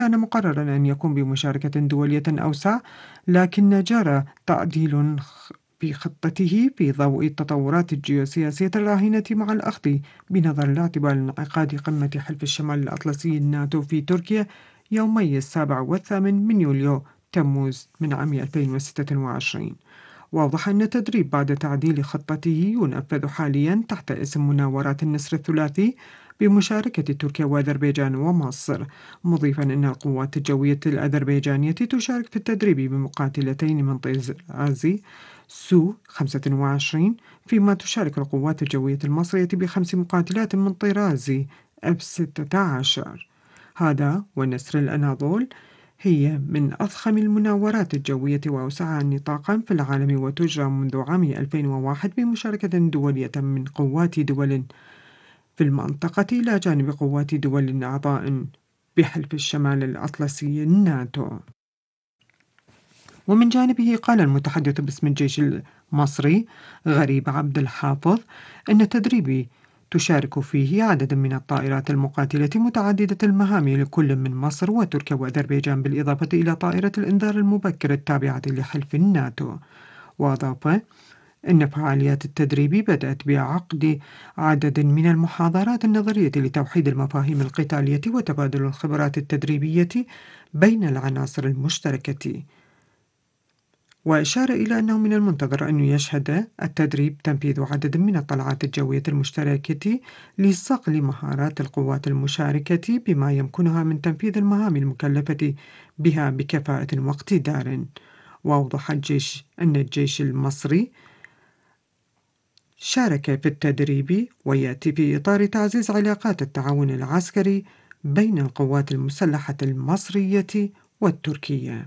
كان مقررا أن يكون بمشاركة دولية أوسع، لكن جرى تعديل في خطته في ضوء التطورات الجيوسياسية الراهنة مع الأخذ بنظر الاعتبار انعقاد قمة حلف الشمال الأطلسي الناتو في تركيا يومي 7 و8 من يوليو تموز من عام 2026. واضح أن التدريب بعد تعديل خطته ينفذ حاليا تحت اسم مناورات النسر الثلاثي بمشاركة تركيا وأذربيجان ومصر، مضيفا أن القوات الجوية الأذربيجانية تشارك في التدريب بمقاتلتين من طرازي سو 25، فيما تشارك القوات الجوية المصرية ب5 مقاتلات من طرازي F-16. هذا ونسر الأناضول هي من أضخم المناورات الجوية وأوسعها نطاقا في العالم، وتجرى منذ عام 2001 بمشاركة دولية من قوات دول في المنطقة إلى جانب قوات دول أعضاء بحلف الشمال الأطلسي الناتو. ومن جانبه قال المتحدث باسم الجيش المصري غريب عبد الحافظ أن تدريبي تشارك فيه عدد من الطائرات المقاتلة متعددة المهام لكل من مصر وتركيا وأذربيجان، بالإضافة إلى طائرة الإنذار المبكر التابعة لحلف الناتو. وأضاف إن فعاليات التدريب بدأت بعقد عدد من المحاضرات النظرية لتوحيد المفاهيم القتالية وتبادل الخبرات التدريبية بين العناصر المشتركة. وأشار إلى أنه من المنتظر أن يشهد التدريب تنفيذ عدد من الطلعات الجوية المشتركة لصقل مهارات القوات المشاركة بما يمكنها من تنفيذ المهام المكلفة بها بكفاءة واقتدار. وأوضح أن الجيش المصري شارك في التدريب ويأتي في إطار تعزيز علاقات التعاون العسكري بين القوات المسلحة المصرية والتركية.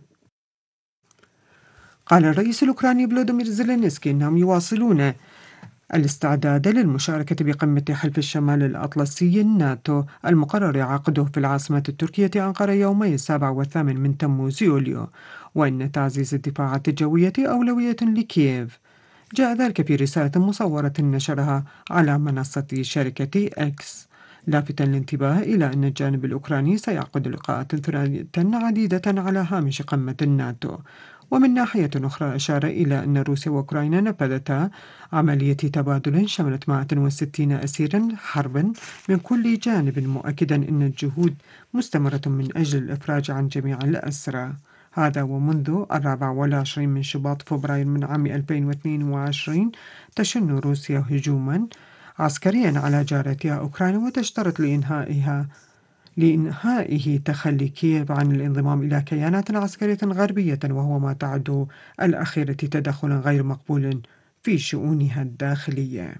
قال الرئيس الأوكراني فلوديمير زيلينسكي أنهم يواصلون الاستعداد للمشاركة بقمة حلف الشمال الأطلسي الناتو المقرر عقده في العاصمة التركية أنقرة يومي 7 و8 من تموز يوليو، وأن تعزيز الدفاعات الجوية أولوية لكييف. جاء ذلك في رسالة مصورة نشرها على منصة شركة إكس، لافتاً الانتباه إلى أن الجانب الأوكراني سيعقد لقاءات ثنائية عديدة على هامش قمة الناتو. ومن ناحية أخرى أشار إلى أن روسيا وأوكرانيا نفذتا عملية تبادل شملت 160 أسيراً حرباً من كل جانب، مؤكداً أن الجهود مستمرة من أجل الإفراج عن جميع الأسرى. هذا ومنذ 24 من شباط فبراير من عام 2022 تشن روسيا هجوما عسكريا على جارتها أوكرانيا، وتشترط لإنهائه تخلي كييف عن الانضمام إلى كيانات عسكرية غربية، وهو ما تعد الأخيرة تدخلا غير مقبول في شؤونها الداخلية.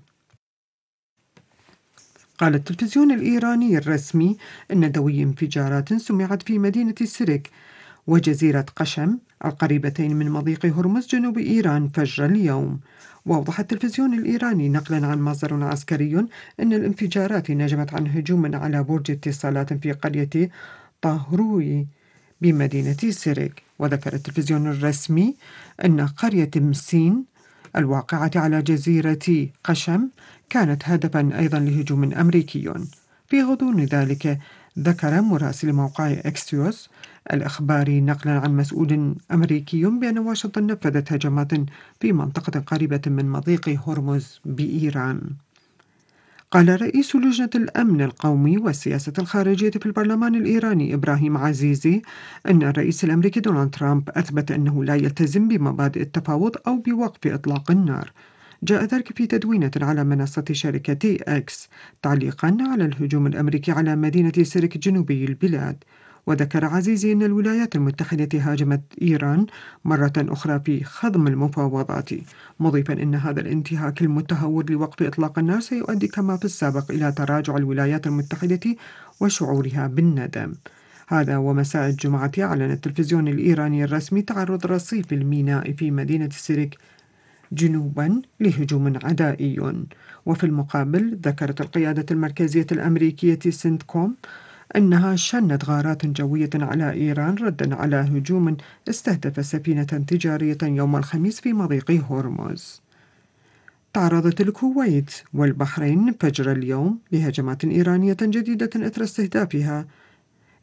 قال التلفزيون الإيراني الرسمي أن دوي انفجارات سمعت في مدينة سرك وجزيرة قشم القريبتين من مضيق هرمز جنوب إيران فجر اليوم. وأوضح التلفزيون الإيراني نقلا عن مصدر عسكري أن الانفجارات نجمت عن هجوم على برج اتصالات في قرية طاهروي بمدينة سرك. وذكر التلفزيون الرسمي أن قرية مسين الواقعة على جزيرة قشم كانت هدفا أيضا لهجوم أمريكي. في غضون ذلك ذكر مراسل موقع إكسيوس الإخباري نقلا عن مسؤول أمريكي بأن واشنطن نفذت هجمات في منطقة قريبة من مضيق هرمز بإيران. قال رئيس لجنة الأمن القومي والسياسة الخارجية في البرلمان الإيراني إبراهيم عزيزي أن الرئيس الأمريكي دونالد ترامب أثبت أنه لا يلتزم بمبادئ التفاوض أو بوقف إطلاق النار. جاء ذلك في تدوينة على منصة شركة إكس تعليقا على الهجوم الأمريكي على مدينة سرك جنوبي البلاد. وذكر عزيزي أن الولايات المتحدة هاجمت إيران مرة أخرى في خضم المفاوضات، مضيفا أن هذا الانتهاك المتهور لوقف إطلاق النار سيؤدي كما في السابق إلى تراجع الولايات المتحدة وشعورها بالندم. هذا ومساء الجمعة أعلن التلفزيون الإيراني الرسمي تعرض رصيف الميناء في مدينة سرك جنوبا لهجوم عدائي. وفي المقابل ذكرت القيادة المركزية الأمريكية سنتكوم أنها شنت غارات جوية على إيران ردا على هجوم استهدف سفينة تجارية يوم الخميس في مضيق هرمز. تعرضت الكويت والبحرين فجر اليوم لهجمات إيرانية جديدة إثر استهدافها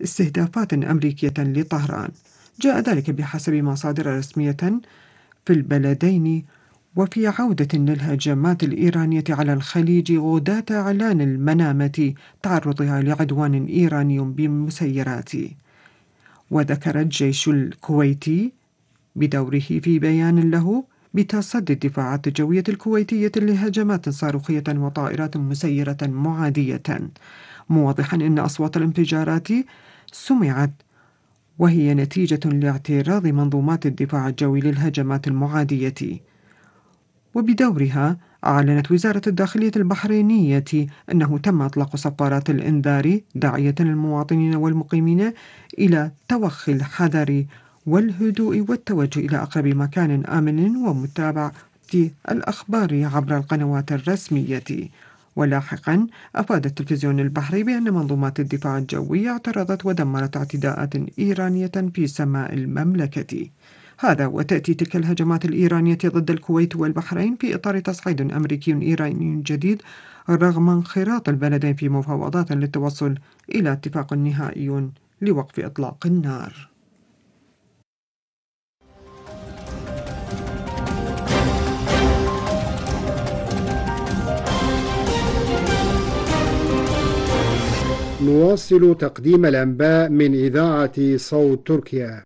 استهدافات أمريكية لطهران. جاء ذلك بحسب مصادر رسمية في البلدين، وفي عودة للهجمات الإيرانية على الخليج غداة إعلان المنامة تعرضها لعدوان إيراني بمسيرات. وذكر الجيش الكويتي بدوره في بيان له بتصدي الدفاعات الجوية الكويتية لهجمات صاروخية وطائرات مسيرة معادية، موضحا أن أصوات الانفجارات سمعت وهي نتيجة لاعتراض منظومات الدفاع الجوي للهجمات المعادية. وبدورها أعلنت وزارة الداخلية البحرينية أنه تم إطلاق صفارات الإنذار داعية المواطنين والمقيمين إلى توخي الحذر والهدوء والتوجه إلى أقرب مكان آمن ومتابعة الأخبار عبر القنوات الرسمية. ولاحقا أفاد التلفزيون البحري بأن منظومات الدفاع الجوي اعترضت ودمرت اعتداءات إيرانية في سماء المملكة. هذا وتأتي تلك الهجمات الإيرانية ضد الكويت والبحرين في إطار تصعيد أمريكي إيراني جديد، رغم انخراط البلدين في مفاوضات للتوصل إلى اتفاق نهائي لوقف إطلاق النار. نواصل تقديم الأنباء من إذاعة صوت تركيا.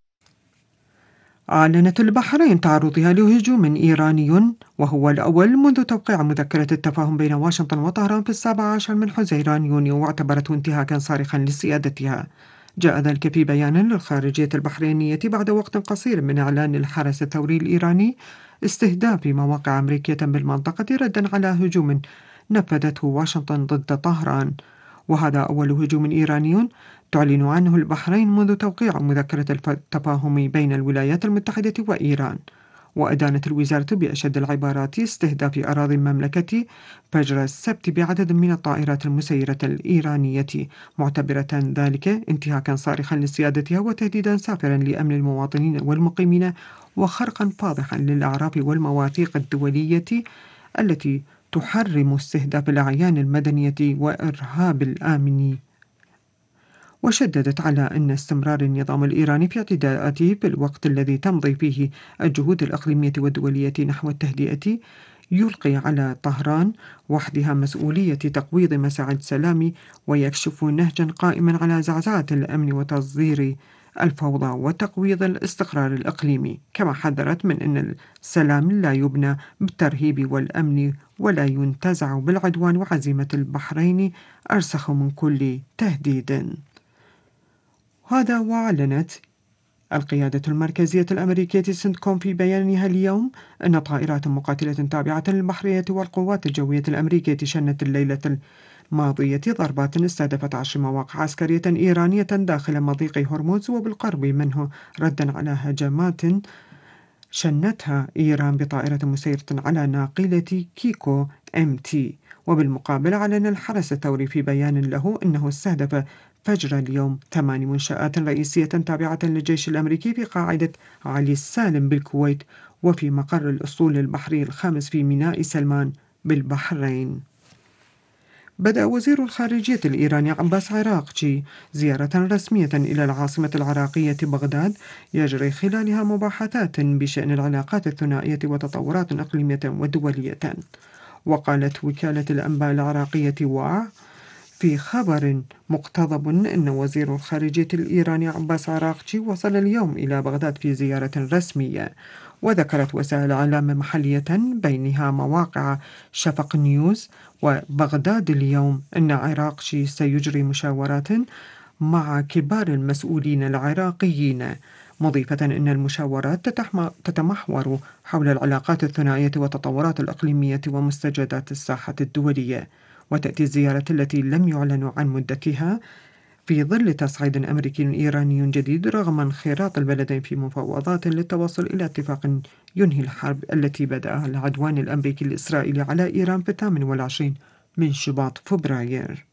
أعلنت البحرين تعرضها لهجوم إيراني، وهو الأول منذ توقيع مذكرة التفاهم بين واشنطن وطهران في 17 من حزيران يونيو، واعتبرته انتهاكا صارخا لسيادتها. جاء ذلك في بيان للخارجية البحرينية بعد وقت قصير من إعلان الحرس الثوري الإيراني استهداف مواقع أمريكية بالمنطقة ردا على هجوم نفذته واشنطن ضد طهران. وهذا أول هجوم إيراني تعلن عنه البحرين منذ توقيع مذكرة التفاهم بين الولايات المتحدة وإيران. وأدانت الوزارة بأشد العبارات استهداف أراضي المملكة فجر السبت بعدد من الطائرات المسيرة الإيرانية، معتبرة ذلك انتهاكا صارخا لسيادتها وتهديدا سافرا لأمن المواطنين والمقيمين، وخرقا فاضحا للأعراف والمواثيق الدولية التي تحرم استهداف الأعيان المدنية وإرهاب الآمن. وشددت على أن استمرار النظام الإيراني في اعتداءاته في الوقت الذي تمضي فيه الجهود الإقليمية والدولية نحو التهدئة يلقي على طهران وحدها مسؤولية تقويض مساعي السلام، ويكشف نهجا قائما على زعزعة الأمن وتصدير الفوضى وتقويض الاستقرار الإقليمي. كما حذرت من أن السلام لا يبنى بالترهيب والأمن ولا ينتزع بالعدوان، وعزيمة البحرين أرسخ من كل تهديد. هذا وأعلنت القيادة المركزية الأمريكية سنتكوم في بيانها اليوم أن طائرات مقاتلة تابعة للبحرية والقوات الجوية الأمريكية شنت الليلة الماضية ضربات استهدفت 10 مواقع عسكرية إيرانية داخل مضيق هرمز وبالقرب منه، ردا على هجمات شنتها إيران بطائرة مسيرة على ناقلة كيكو MT. وبالمقابل أعلن الحرس الثوري في بيان له أنه استهدف فجر اليوم 8 منشآت رئيسية تابعة للجيش الأمريكي في قاعدة علي السالم بالكويت، وفي مقر الأسطول البحري الخامس في ميناء سلمان بالبحرين. بدأ وزير الخارجية الإيراني عباس عراقچي زيارة رسمية إلى العاصمة العراقية بغداد، يجري خلالها مباحثات بشأن العلاقات الثنائية وتطورات إقليمية ودولية. وقالت وكالة الأنباء العراقية واع في خبر مقتضب أن وزير الخارجية الإيراني عباس عراقچي وصل اليوم إلى بغداد في زيارة رسمية. وذكرت وسائل إعلام محلية بينها مواقع شفق نيوز وبغداد اليوم أن عراقچي سيجري مشاورات مع كبار المسؤولين العراقيين، مضيفة أن المشاورات تتمحور حول العلاقات الثنائية والتطورات الإقليمية ومستجدات الساحة الدولية. وتأتي الزيارة التي لم يعلن عن مدتها في ظل تصعيد أمريكي إيراني جديد، رغم انخراط البلدين في مفاوضات للتوصل إلى اتفاق ينهي الحرب التي بدأها العدوان الأمريكي الإسرائيلي على إيران في 28 من شباط فبراير.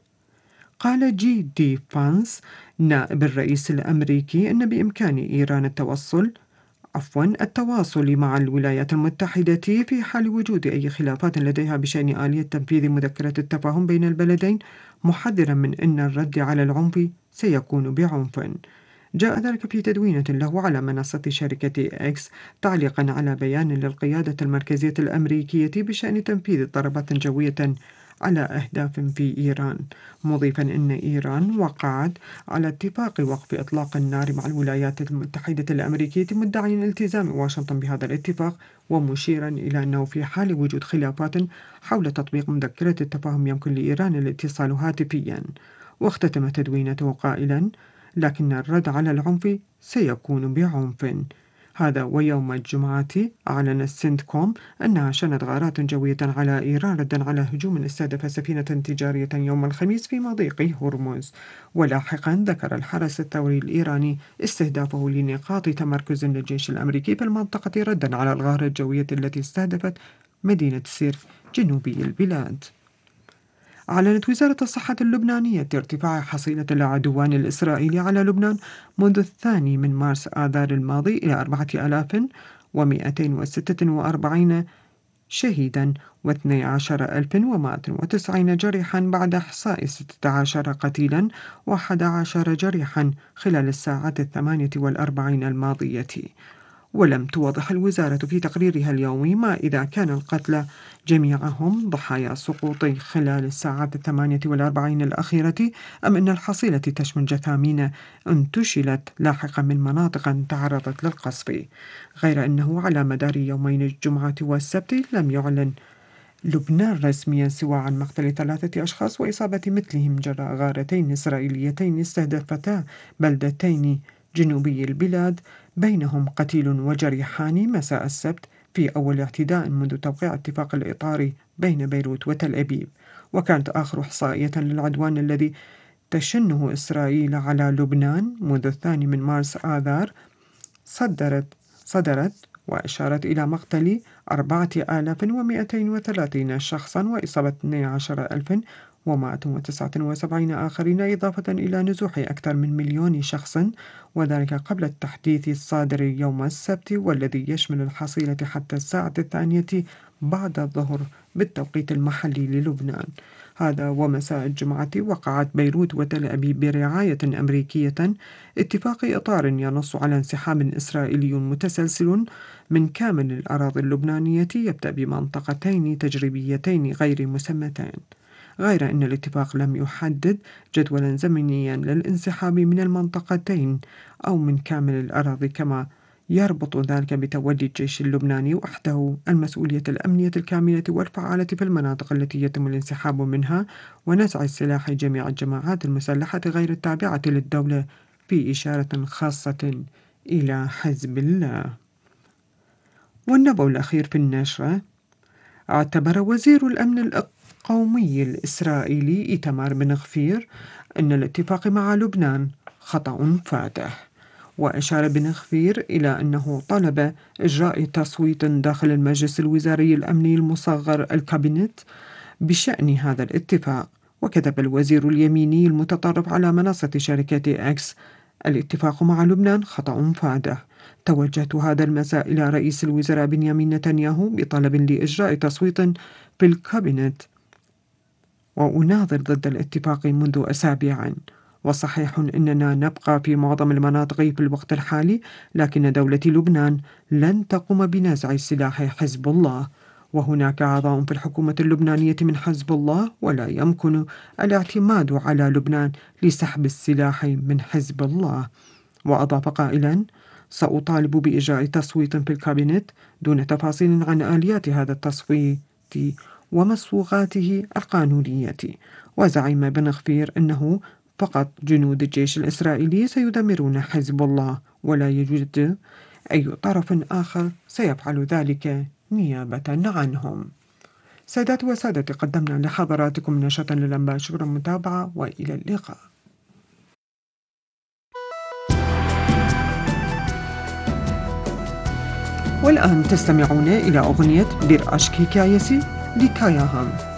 قال جي دي فانس نائب الرئيس الأمريكي أن بإمكان إيران التوصل التواصل مع الولايات المتحدة في حال وجود أي خلافات لديها بشأن آلية تنفيذ مذكرة التفاهم بين البلدين، محذرا من أن الرد على العنف سيكون بعنف. جاء ذلك في تدوينة له على منصة شركة إكس تعليقا على بيان للقيادة المركزية الأمريكية بشأن تنفيذ ضربات جوية على أهداف في إيران، مضيفا أن إيران وقعت على اتفاق وقف إطلاق النار مع الولايات المتحدة الأمريكية، مدعيا التزام واشنطن بهذا الاتفاق، ومشيرا إلى أنه في حال وجود خلافات حول تطبيق مذكرة التفاهم يمكن لإيران الاتصال هاتفيا. واختتم تدوينته قائلا: لكن الرد على العنف سيكون بعنف. هذا ويوم الجمعة أعلن سنتكوم أنها شنت غارات جوية على إيران ردا على هجوم استهدف سفينة تجارية يوم الخميس في مضيق هرمز. ولاحقا ذكر الحرس الثوري الإيراني استهدافه لنقاط تمركز للجيش الأمريكي في المنطقة ردا على الغارة الجوية التي استهدفت مدينة سيرف جنوبي البلاد. أعلنت وزارة الصحة اللبنانية ارتفاع حصيلة العدوان الإسرائيلي على لبنان منذ 2 من مارس آذار الماضي إلى 4246 شهيدا و12190 جريحا، بعد إحصاء 16 قتيلا و11 جريحا خلال الساعات 48 الماضية. ولم توضح الوزارة في تقريرها اليومي ما إذا كان القتلى جميعهم ضحايا سقوط خلال الساعات 48 الأخيرة، أم أن الحصيلة تشمل جثامين انتشلت لاحقا من مناطق تعرضت للقصف. غير أنه على مدار يومين الجمعة والسبت لم يعلن لبنان رسميا سوى عن مقتل 3 أشخاص وإصابة مثلهم جراء غارتين إسرائيليتين استهدفتا بلدتين جنوبي البلاد، بينهم قتيل وجريحان مساء السبت في أول اعتداء منذ توقيع اتفاق الإطار بين بيروت وتل أبيب. وكانت آخر إحصائية للعدوان الذي تشنه إسرائيل على لبنان منذ 2 من مارس آذار صدرت وأشارت إلى مقتل 4230 شخصا وإصابة 12179 آخرين، إضافة إلى نزوح أكثر من 1,000,000 شخص، وذلك قبل التحديث الصادر يوم السبت والذي يشمل الحصيلة حتى الساعة 2 بعد الظهر بالتوقيت المحلي للبنان. هذا ومساء الجمعة وقعت بيروت وتل أبيب برعاية أمريكية اتفاق إطار ينص على انسحاب إسرائيلي متسلسل من كامل الأراضي اللبنانية يبدأ بمنطقتين تجريبيتين غير مسمتين، غير أن الاتفاق لم يحدد جدولا زمنيا للانسحاب من المنطقتين أو من كامل الأراضي، كما يربط ذلك بتولي الجيش اللبناني وحده المسؤولية الأمنية الكاملة والفعالة في المناطق التي يتم الانسحاب منها، ونزع السلاح جميع الجماعات المسلحة غير التابعة للدولة، في إشارة خاصة إلى حزب الله. والنبأ الأخير في النشرة: اعتبر وزير الأمن القومي الإسرائيلي إيتمار بن غفير أن الاتفاق مع لبنان خطأ فادح. وأشار بن غفير إلى أنه طلب إجراء تصويت داخل المجلس الوزاري الأمني المصغر الكابينت بشأن هذا الاتفاق. وكتب الوزير اليميني المتطرف على منصة شركة إكس: الاتفاق مع لبنان خطأ فادح. توجهت هذا المساء إلى رئيس الوزراء بنيامين نتنياهو بطلب لإجراء تصويت في الكابينت، وأناظر ضد الاتفاق منذ أسابيع. وصحيح أننا نبقى في معظم المناطق في الوقت الحالي، لكن دولة لبنان لن تقوم بنزع سلاح حزب الله، وهناك أعضاء في الحكومة اللبنانية من حزب الله، ولا يمكن الاعتماد على لبنان لسحب السلاح من حزب الله. وأضاف قائلا: سأطالب بإجراء تصويت في الكابينت دون تفاصيل عن آليات هذا التصويت ومصوغاته القانونية. وزعم بن غفير أنه فقط جنود الجيش الإسرائيلي سيدمرون حزب الله، ولا يوجد أي طرف آخر سيفعل ذلك نيابة عنهم. سادتي وسادتي، قدمنا لحضراتكم نشرة للأنباء. شكرا متابعة وإلى اللقاء. والآن تستمعون إلى أغنية بير أشكي كايسي لكايا هام.